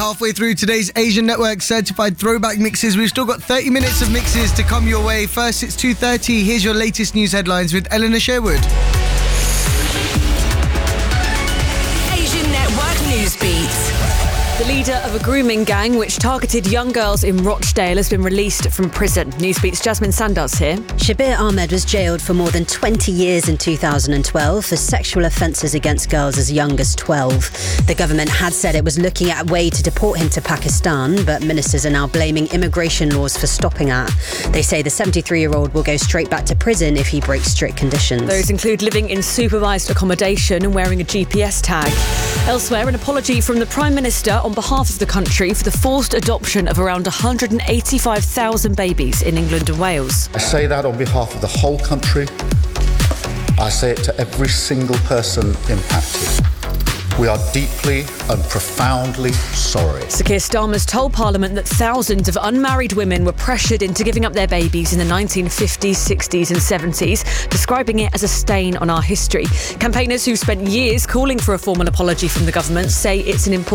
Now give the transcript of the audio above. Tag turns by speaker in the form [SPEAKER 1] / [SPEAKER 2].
[SPEAKER 1] halfway through today's Asian Network certified throwback mixes. We've still got 30 minutes of mixes to come your way. First, it's 2:30. Here's your latest news headlines with Eleanor Sherwood.
[SPEAKER 2] Asian Network Newsbeat. The leader of a grooming gang which targeted young girls in Rochdale has been released from prison. Newsbeat's Jasmine Sanders here.
[SPEAKER 3] Shabir Ahmed was jailed for more than 20 years in 2012 for sexual offences against girls as young as 12. The government had said it was looking at a way to deport him to Pakistan, but ministers are now blaming immigration laws for stopping that. They say the 73-year-old will go straight back to prison if he breaks strict conditions.
[SPEAKER 2] Those include living in supervised accommodation and wearing a GPS tag. Elsewhere, an apology from the Prime Minister on behalf of the country for the forced adoption of around 185,000 babies in England and Wales.
[SPEAKER 4] I say that on behalf of the whole country. I say it to every single person impacted. We are deeply and profoundly sorry.
[SPEAKER 2] Sir Keir Starmer's told Parliament that thousands of unmarried women were pressured into giving up their babies in the 1950s, 60s and 70s, describing it as a stain on our history. Campaigners who've spent years calling for a formal apology from the government say it's an important